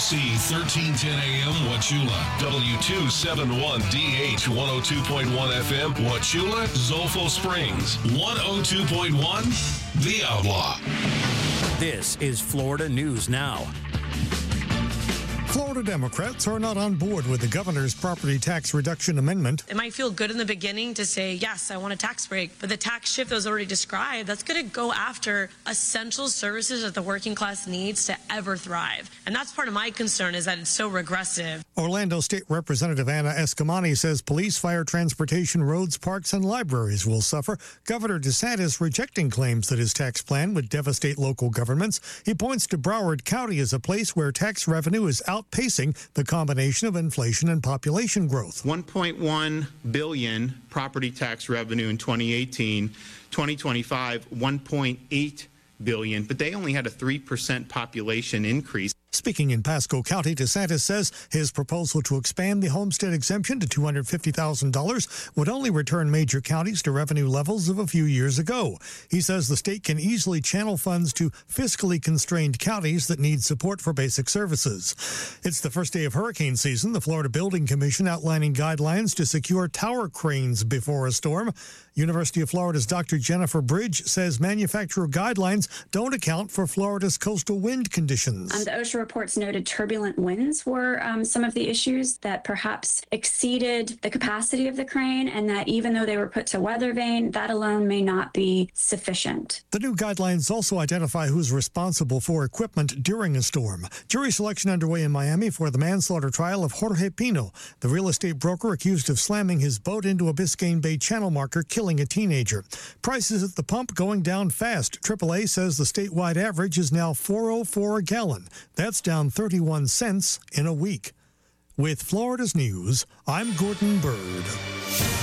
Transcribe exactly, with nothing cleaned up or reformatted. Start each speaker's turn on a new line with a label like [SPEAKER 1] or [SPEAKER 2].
[SPEAKER 1] C, thirteen ten A M, Wauchula. W two seventy-one D H, one oh two point one F M, Wauchula, Zolfo Springs. one oh two point one, The Outlaw.
[SPEAKER 2] This is Florida News Now.
[SPEAKER 3] Florida Democrats are not on board with the governor's property tax reduction amendment.
[SPEAKER 4] It might feel good in the beginning to say, yes, I want a tax break, but the tax shift that was already described, that's going to go after essential services that the working class needs to ever thrive. And that's part of my concern, is that it's so regressive.
[SPEAKER 3] Orlando State Representative Anna Escamani says police, fire, transportation, roads, parks, and libraries will suffer. Governor DeSantis rejecting claims that his tax plan would devastate local governments. He points to Broward County as a place where tax revenue is out outpacing the combination of inflation and population growth.
[SPEAKER 5] one point one billion dollars property tax revenue in twenty eighteen, twenty twenty-five, one point eight billion dollars, but they only had a three percent population increase.
[SPEAKER 3] Speaking in Pasco County, DeSantis says his proposal to expand the homestead exemption to two hundred fifty thousand dollars would only return major counties to revenue levels of a few years ago. He says the state can easily channel funds to fiscally constrained counties that need support for basic services. It's the first day of hurricane season. The Florida Building Commission outlining guidelines to secure tower cranes before a storm. University of Florida's Doctor Jennifer Bridge says manufacturer guidelines don't account for Florida's coastal wind conditions.
[SPEAKER 6] Um, the OSHA reports noted turbulent winds were um, some of the issues that perhaps exceeded the capacity of the crane, and that even though they were put to weather vane, that alone may not be sufficient.
[SPEAKER 3] The new guidelines also identify who's responsible for equipment during a storm. Jury selection underway in Miami for the manslaughter trial of Jorge Pino, the real estate broker accused of slamming his boat into a Biscayne Bay channel marker, killing a teenager. Prices at the pump going down fast. triple A says the statewide average is now four oh four a gallon. That's down thirty-one cents in a week. With Florida's News, I'm Gordon Bird.